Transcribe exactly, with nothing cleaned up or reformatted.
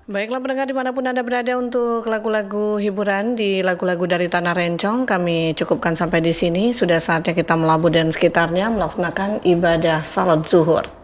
Baiklah pendengar dimanapun Anda berada, untuk lagu-lagu hiburan di lagu-lagu dari Tanah Rencong kami cukupkan sampai di sini. Sudah saatnya kita Melabu dan sekitarnya melaksanakan ibadah salat zuhur.